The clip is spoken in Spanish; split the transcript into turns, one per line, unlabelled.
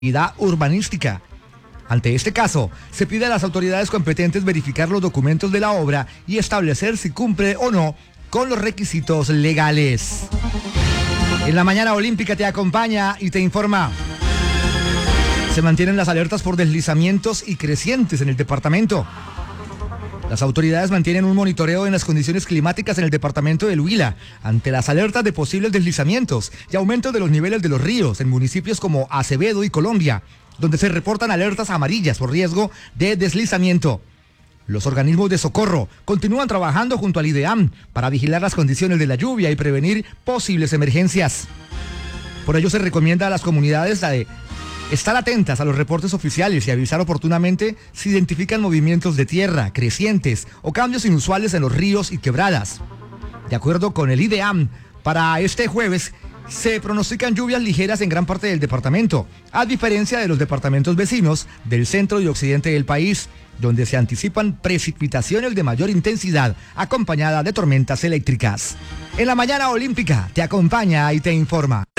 urbanística. Ante este caso, se pide a las autoridades competentes verificar los documentos de la obra y establecer si cumple o no con los requisitos legales. En la mañana olímpica te acompaña y te informa. Se mantienen las alertas por deslizamientos y crecientes en el departamento. Las autoridades mantienen un monitoreo en las condiciones climáticas en el departamento del Huila, ante las alertas de posibles deslizamientos y aumento de los niveles de los ríos en municipios como Acevedo y Colombia, donde se reportan alertas amarillas por riesgo de deslizamiento. Los organismos de socorro continúan trabajando junto al IDEAM para vigilar las condiciones de la lluvia y prevenir posibles emergencias. Por ello se recomienda a las comunidades estar atentas a los reportes oficiales y avisar oportunamente si identifican movimientos de tierra, crecientes o cambios inusuales en los ríos y quebradas. De acuerdo con el IDEAM, para este jueves se pronostican lluvias ligeras en gran parte del departamento, a diferencia de los departamentos vecinos del centro y occidente del país, donde se anticipan precipitaciones de mayor intensidad acompañada de tormentas eléctricas. En la mañana olímpica te acompaña y te informa.